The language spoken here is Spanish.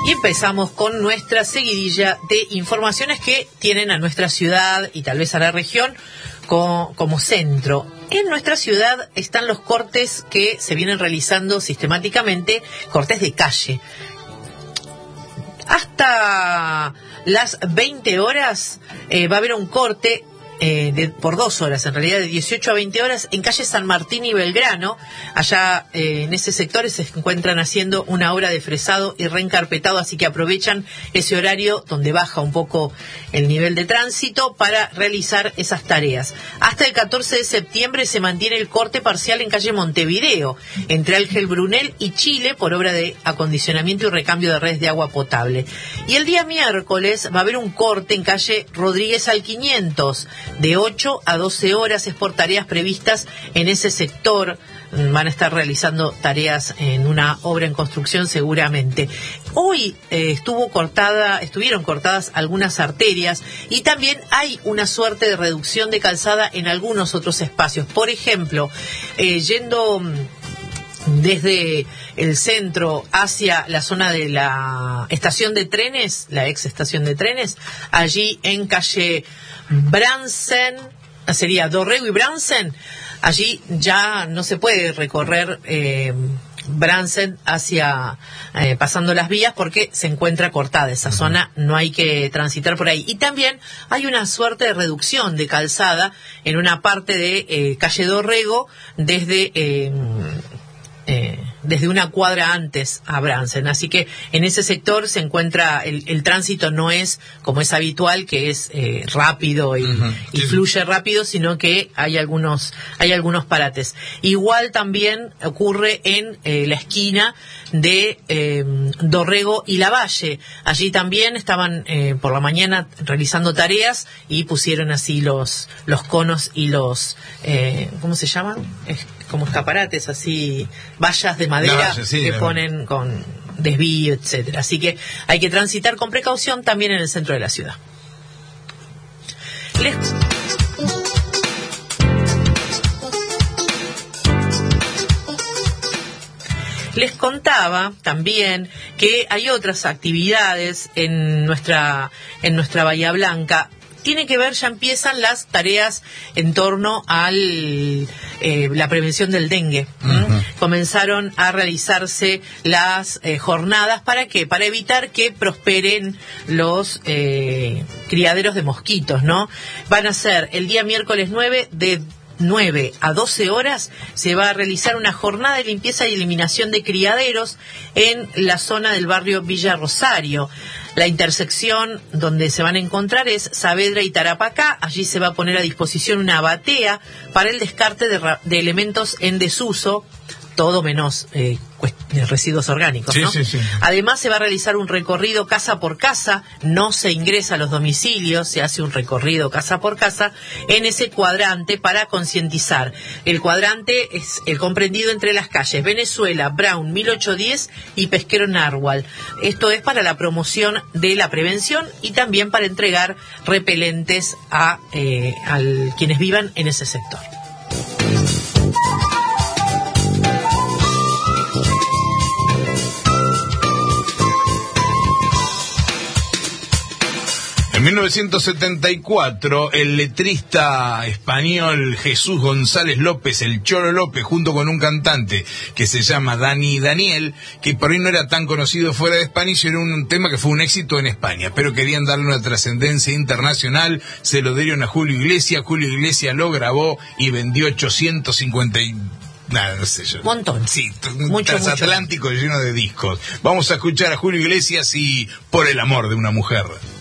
Y empezamos con nuestra seguidilla de informaciones que tienen a nuestra ciudad y tal vez a la región como centro. En nuestra ciudad están los cortes que se vienen realizando sistemáticamente, cortes de calle. Hasta las 20 horas va a haber un corte por 2 horas, en realidad de 18 a 20 horas, en calle San Martín y Belgrano. Allá en ese sector se encuentran haciendo una obra de fresado y reencarpetado, así que aprovechan ese horario donde baja un poco el nivel de tránsito para realizar esas tareas. Hasta el 14 de septiembre se mantiene el corte parcial en calle Montevideo, entre Ángel Brunel y Chile, por obra de acondicionamiento y recambio de redes de agua potable. Y el día miércoles va a haber un corte en calle Rodríguez al 500, de 8 a 12 horas, es por tareas previstas en ese sector. Van a estar realizando tareas en una obra en construcción seguramente. Hoy estuvieron cortadas algunas arterias y también hay una suerte de reducción de calzada en algunos otros espacios. Por ejemplo, yendo desde el centro hacia la zona de la estación de trenes, la ex estación de trenes, allí en calle Bransen, sería Dorrego y Bransen, allí ya no se puede recorrer Bransen hacia pasando las vías porque se encuentra cortada esa zona, no hay que transitar por ahí. Y también hay una suerte de reducción de calzada en una parte de calle Dorrego desde una cuadra antes a Bransen, así que en ese sector se encuentra el tránsito no es como es habitual, que es rápido y fluye rápido, sino que hay algunos parates. Igual también ocurre en la esquina de Dorrego y Lavalle. Allí también estaban por la mañana realizando tareas y pusieron así los conos y los ¿cómo se llaman? Como escaparates, así, vallas de madera que ponen con desvío, etcétera. Así que hay que transitar con precaución también en el centro de la ciudad. Les contaba también que hay otras actividades en nuestra Bahía Blanca. Tiene que ver, ya empiezan las tareas en torno a la prevención del dengue. Comenzaron a realizarse las jornadas. ¿Para qué? Para evitar que prosperen los criaderos de mosquitos, ¿no? Van a ser el día miércoles 9 de 9 a 12 horas, se va a realizar una jornada de limpieza y eliminación de criaderos en la zona del barrio Villa Rosario. La intersección donde se van a encontrar es Saavedra y Tarapacá. Allí se va a poner a disposición una batea para el descarte de elementos en desuso, todo menos residuos orgánicos, ¿no? Sí. Además se va a realizar un recorrido casa por casa, no se ingresa a los domicilios, se hace un recorrido casa por casa en ese cuadrante para concientizar. El cuadrante es el comprendido entre las calles Venezuela, Brown, 1810 y Pesquero Narwal. Esto es para la promoción de la prevención y también para entregar repelentes a quienes vivan en ese sector. En 1974, el letrista español Jesús González López, el Cholo López, junto con un cantante que se llama Dani Daniel, que por ahí no era tan conocido fuera de España, hicieron un tema que fue un éxito en España, pero querían darle una trascendencia internacional, se lo dieron a Julio Iglesias lo grabó y vendió 850 nada, no sé yo. Montón. Sí, un transatlántico lleno de discos. Vamos a escuchar a Julio Iglesias y Por el amor de una mujer.